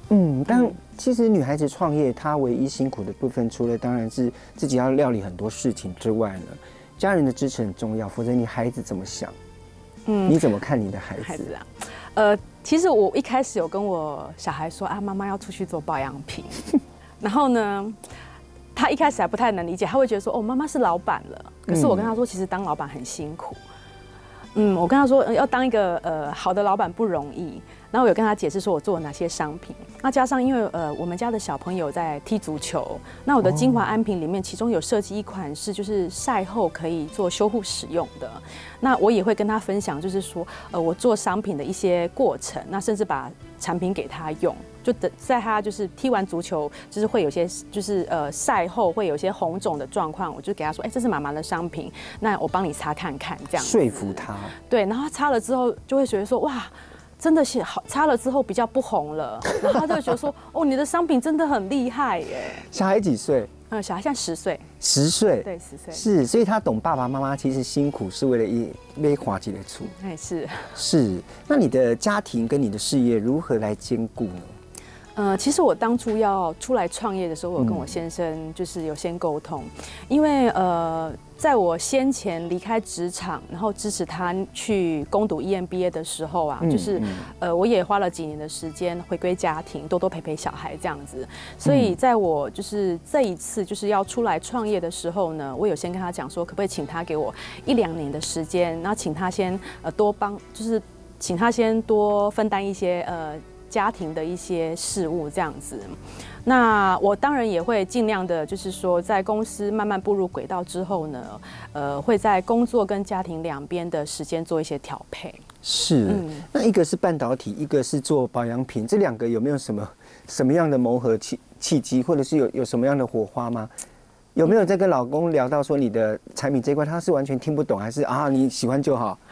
但其实女孩子创业，她唯一辛苦的部分，除了当然是自己要料理很多事情之外呢，家人的支持很重要，否则你孩子怎么想？你怎么看你的孩子啊？其实我一开始有跟我小孩说啊，妈妈要出去做保养品，然后呢，他一开始还不太能理解，他会觉得说哦，妈妈是老板了。可是我跟他说，其实当老板很辛苦。我跟他说要当一个好的老板不容易。然后我有跟他解释说我做了哪些商品，那加上因为我们家的小朋友在踢足球，那我的精华安瓶里面其中有设计一款是就是赛后可以做修护使用的，那我也会跟他分享就是说我做商品的一些过程，那甚至把产品给他用，就在他就是踢完足球就是会有些就是赛后会有些红肿的状况，我就给他说这是妈妈的商品，那我帮你擦看看这样说服他。 对，然后他擦了之后就会觉得说哇。真的是好，擦了之后比较不红了，然后他就会觉得说，哦，你的商品真的很厉害耶。 小孩几岁？ 小孩现在10岁。 10岁？ 对，10岁。 是，所以他懂爸爸妈妈其实辛苦是为了被花季的出。是。那你的家庭跟你的事业如何来兼顾呢？ 其实我当初要出来创业的时候，我跟我先生就是有先沟通，因为在我先前离开职场，然后支持他去攻读 EMBA 的时候啊，就是我也花了几年的时间回归家庭，多多陪小孩这样子。所以在我就是这一次就是要出来创业的时候呢，我有先跟他讲说，可不可以请他给我1-2年的时间，然后请他先多帮，就是请他先多分担一些家庭的一些事务这样子。那我当然也会尽量的，就是说在公司慢慢步入轨道之后呢，会在工作跟家庭两边的时间做一些调配。 是，那一个是半导体，一个是做保养品，这2个有没有什么样的磨合契机，或者是有什么样的火花吗？有没有在跟老公聊到说你的产品这一块他是完全听不懂，还是啊你喜欢就好？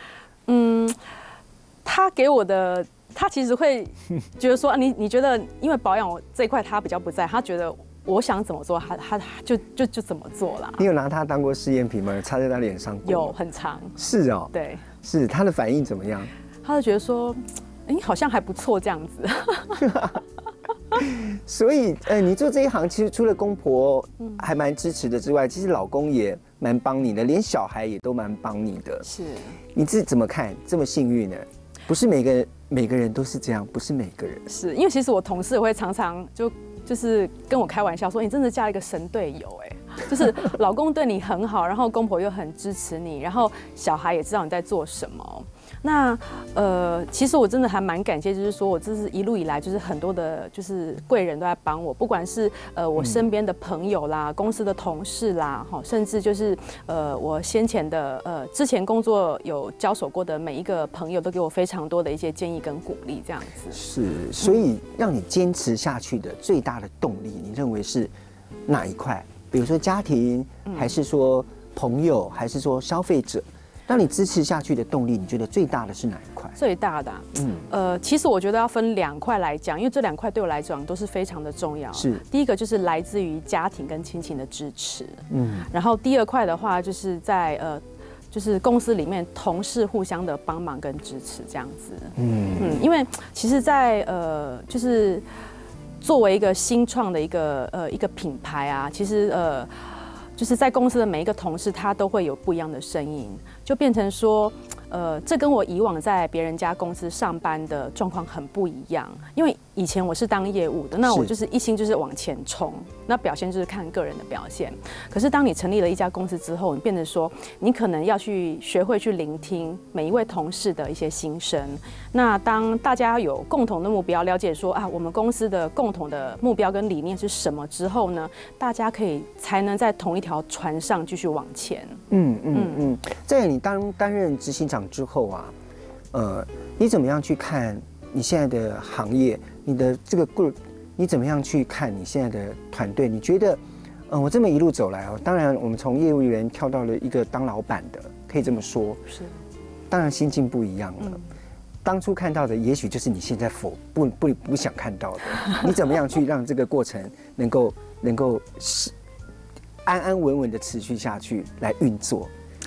他给我的。他其实会觉得说，你觉得，因为保养这一块他比较不在，他觉得我想怎么做，他就怎么做啦。 你有拿他当过试验品吗？擦在他脸上过？ 有，很长。 是哦。 对。 是他的反应怎么样？ 他就觉得说，好像还不错这样子。 所以，你做这一行，其实除了公婆还蛮支持的之外，其实老公也蛮帮你的，连小孩也都蛮帮你的。 是。 你自己怎么看？这么幸运呢？不是每个人都是这样，不是每个人。 是因为其实我同事会常常就是跟我开玩笑说，你真的嫁了一个神队友就是老公对你很好，然后公婆又很支持你，然后小孩也知道你在做什么。那其实我真的还蛮感谢，就是说我这是一路以来就是很多的，就是贵人都在帮我，不管是我身边的朋友啦、公司的同事啦，甚至就是我先前的之前工作有交手过的每一个朋友，都给我非常多的一些建议跟鼓励，这样子。 是，所以让你坚持下去的最大的动力，你认为是哪一块？比如说家庭，还是说朋友，还是说消费者？让你支持下去的动力，你觉得最大的是哪一块？ 最大的其实我觉得要分2块来讲，因为这2块对我来讲都是非常的重要。 是， 第一个就是来自于家庭跟亲情的支持，然后第2块的话就是在就是公司里面同事互相的帮忙跟支持这样子。因为其实在，就是作为一个新创的一个品牌啊，其实就是在公司的每一个同事，他都会有不一样的声音，就变成说，这跟我以往在别人家公司上班的状况很不一样。因为以前我是当业务的，那我就是一心就是往前冲，那表现就是看个人的表现。可是当你成立了一家公司之后，你变成说，你可能要去学会去聆听每一位同事的一些心声。那当大家有共同的目标，了解说啊，我们公司的共同的目标跟理念是什么之后呢，大家才能在同一条船上继续往前。 在你担任执行长之后啊，你怎么样去看你现在的行业？你的这个 group， 你怎么样去看你现在的团队？你觉得，我这么一路走来当然我们从业务员跳到了一个当老板的，可以这么说。 是， 当然心境不一样了。当初看到的，也许就是你现在不想看到的。你怎么样去让这个过程能够安安稳稳的持续下去，来运作？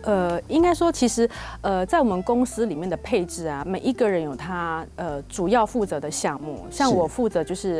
应该说，其实在我们公司里面的配置啊，每一个人有他主要负责的项目。像我负责就是